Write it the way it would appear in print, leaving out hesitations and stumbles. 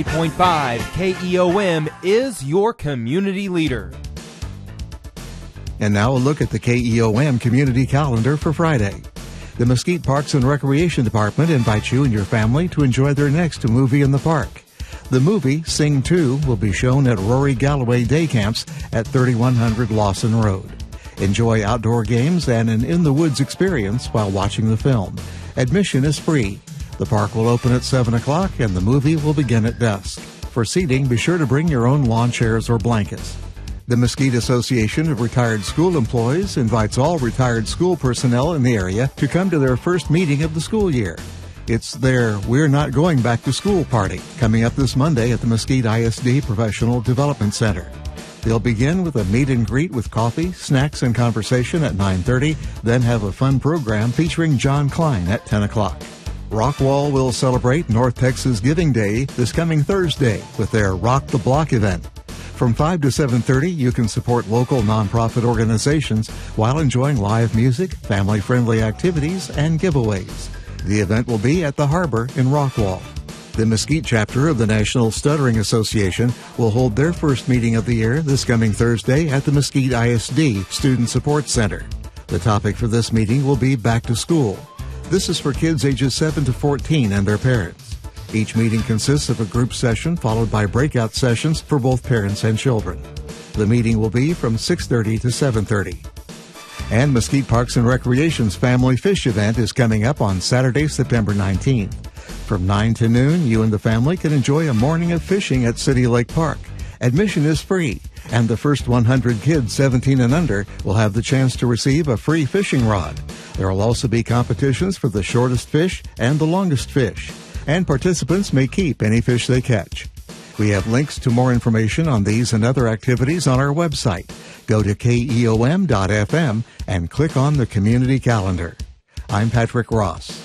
.5 KEOM is your community leader. And now a look at the KEOM community calendar for Friday. The Mesquite Parks and Recreation Department invites you and your family to enjoy their next movie in the park. The movie, Sing 2, will be shown at Rory Galloway Day Camps at 3100 Lawson Road. Enjoy outdoor games and an in-the-woods experience while watching the film. Admission is free. The park will open at 7 o'clock and the movie will begin at dusk. For seating, be sure to bring your own lawn chairs or blankets. The Mesquite Association of Retired School Employees invites all retired school personnel in the area to come to their first meeting of the school year. It's their We're Not Going Back to School party coming up this Monday at the Mesquite ISD Professional Development Center. They'll begin with a meet and greet with coffee, snacks, and conversation at 9:30, then have a fun program featuring John Klein at 10 o'clock. Rockwall will celebrate North Texas Giving Day this coming Thursday with their Rock the Block event. From 5 to 7:30, you can support local nonprofit organizations while enjoying live music, family-friendly activities, and giveaways. The event will be at the Harbor in Rockwall. The Mesquite chapter of the National Stuttering Association will hold their first meeting of the year this coming Thursday at the Mesquite ISD Student Support Center. The topic for this meeting will be Back to School. This is for kids ages 7 to 14 and their parents. Each meeting consists of a group session followed by breakout sessions for both parents and children. The meeting will be from 6:30 to 7:30. And Mesquite Parks and Recreation's Family Fish event is coming up on Saturday, September 19th. From 9 to noon, you and the family can enjoy a morning of fishing at City Lake Park. Admission is free, and the first 100 kids 17 and under will have the chance to receive a free fishing rod. There will also be competitions for the shortest fish and the longest fish, and participants may keep any fish they catch. We have links to more information on these and other activities on our website. Go to KEOM.FM and click on the community calendar. I'm Patrick Ross.